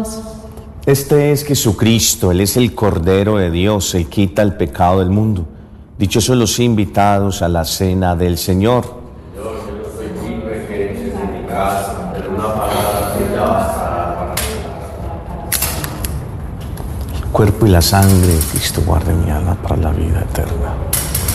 paz. Este es Jesucristo, Él es el Cordero de Dios, Él quita el pecado del mundo. Dichosos los invitados a la cena del Señor. Señor, yo no soy digno que entres en mi casa, pero una palabra tuya bastará para mí. El cuerpo y la sangre de Cristo guarden mi alma para la vida eterna.